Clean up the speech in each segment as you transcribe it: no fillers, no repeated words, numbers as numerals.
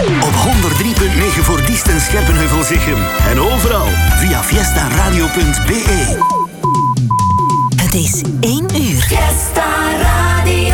Op 103.9 voor Diest en Scherpenheuvel-Zichem. En overal via fiestaradio.be. Het is 1 uur. Fiesta Radio.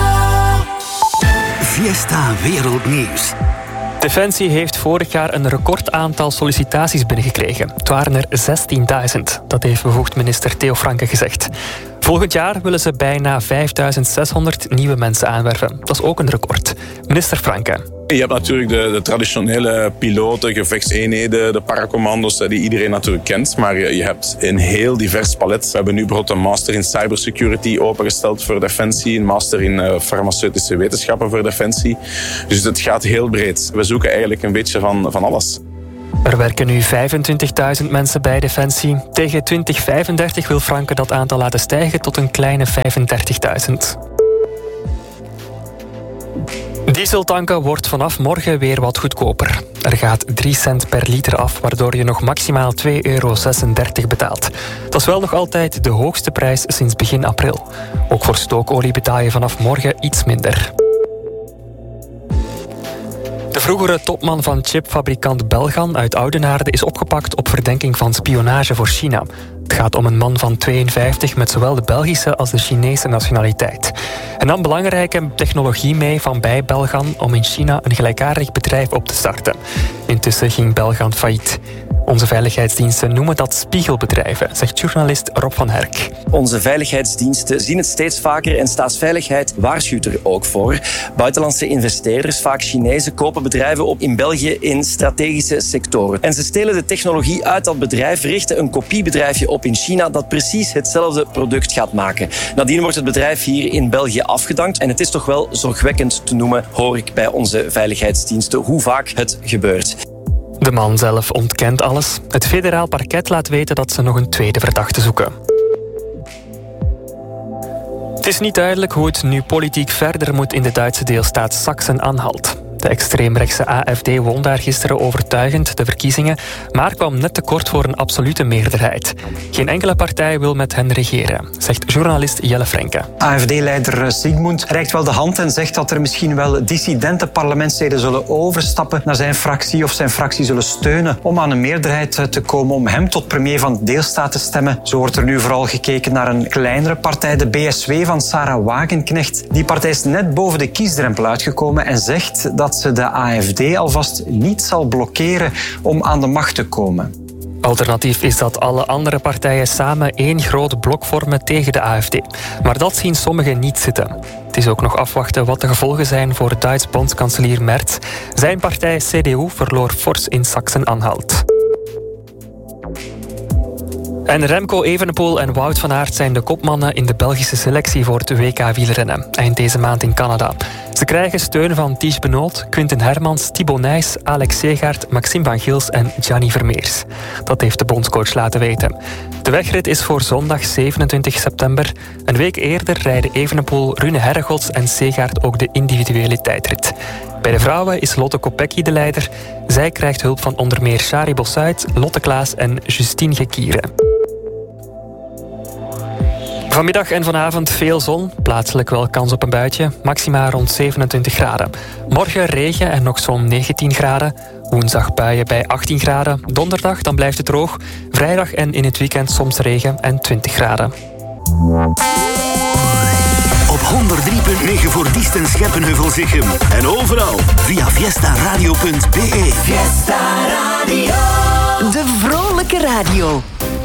Fiesta Wereldnieuws. Defensie heeft vorig jaar een recordaantal sollicitaties binnengekregen. Het waren er 16.000. Dat heeft bevoegd minister Theo Franke gezegd. Volgend jaar willen ze bijna 5.600 nieuwe mensen aanwerven. Dat is ook een record. Minister Franke. Je hebt natuurlijk de traditionele piloten, gevechtseenheden, de paracommando's die iedereen natuurlijk kent. Maar je hebt een heel divers palet. We hebben nu bijvoorbeeld een master in cybersecurity opengesteld voor Defensie. Een master in farmaceutische wetenschappen voor Defensie. Dus het gaat heel breed. We zoeken eigenlijk een beetje van alles. Er werken nu 25.000 mensen bij Defensie. Tegen 2035 wil Franke dat aantal laten stijgen tot een kleine 35.000. Dieseltanken wordt vanaf morgen weer wat goedkoper. Er gaat 3 cent per liter af, waardoor je nog maximaal €2,36 betaalt. Dat is wel nog altijd de hoogste prijs sinds begin april. Ook voor stookolie betaal je vanaf morgen iets minder. De vroegere topman van chipfabrikant Belgan uit Oudenaarde is opgepakt op verdenking van spionage voor China. Het gaat om een man van 52 met zowel de Belgische als de Chinese nationaliteit. Hij nam belangrijke technologie mee van bij Belgan om in China een gelijkaardig bedrijf op te starten. Intussen ging Belgan failliet. Onze veiligheidsdiensten noemen dat spiegelbedrijven, zegt journalist Rob van Herk. Onze veiligheidsdiensten zien het steeds vaker en staatsveiligheid waarschuwt er ook voor. Buitenlandse investeerders, vaak Chinezen, kopen bedrijven op in België in strategische sectoren. En ze stelen de technologie uit dat bedrijf, richten een kopiebedrijfje op in China dat precies hetzelfde product gaat maken. Nadien wordt het bedrijf hier in België afgedankt en het is toch wel zorgwekkend te noemen, hoor ik bij onze veiligheidsdiensten, hoe vaak het gebeurt. De man zelf ontkent alles. Het federaal parket laat weten dat ze nog een tweede verdachte zoeken. Het is niet duidelijk hoe het nu politiek verder moet in de Duitse deelstaat Sachsen-Anhalt. De extreemrechtse AfD won daar gisteren overtuigend de verkiezingen, maar kwam net tekort voor een absolute meerderheid. Geen enkele partij wil met hen regeren, zegt journalist Jelle Frenke. AfD-leider Sigmund reikt wel de hand en zegt dat er misschien wel dissidente parlementsleden zullen overstappen naar zijn fractie of zijn fractie zullen steunen om aan een meerderheid te komen om hem tot premier van de deelstaat te stemmen. Zo wordt er nu vooral gekeken naar een kleinere partij, de BSW van Sarah Wagenknecht. Die partij is net boven de kiesdrempel uitgekomen en zegt dat ze de AfD alvast niet zal blokkeren om aan de macht te komen. Alternatief is dat alle andere partijen samen één groot blok vormen tegen de AfD. Maar dat zien sommigen niet zitten. Het is ook nog afwachten wat de gevolgen zijn voor Duits bondskanselier Merz. Zijn partij CDU verloor fors in Sachsen-Anhalt. En Remco Evenepoel en Wout van Aert zijn de kopmannen in de Belgische selectie voor het WK wielrennen, eind deze maand in Canada. Ze krijgen steun van Ties Benoot, Quinten Hermans, Thibaut Nys, Alex Segaert, Maxime van Gils en Gianni Vermeers. Dat heeft de bondscoach laten weten. De wegrit is voor zondag 27 september. Een week eerder rijden Evenepoel, Rune Herregots en Segaert ook de individuele tijdrit. Bij de vrouwen is Lotte Kopecky de leider. Zij krijgt hulp van onder meer Shari Bossuit, Lotte Klaas en Justine Gekieren. Vanmiddag en vanavond veel zon, plaatselijk wel kans op een buitje, maxima rond 27 graden. Morgen regen en nog zo'n 19 graden. Woensdag buien bij 18 graden. Donderdag dan blijft het droog. Vrijdag en in het weekend soms regen en 20 graden. Op 103.9 voor Diest en Scherpenheuvel-Zichem. En overal via fiestaradio.be. Fiesta Radio. De vrolijke radio.